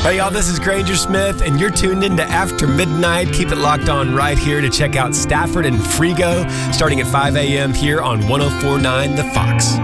Hey, y'all, this is Granger Smith, and you're tuned into After Midnight. Keep it locked on right here to check out Stafford and Frigo, starting at 5 a.m. here on 104.9 The Fox.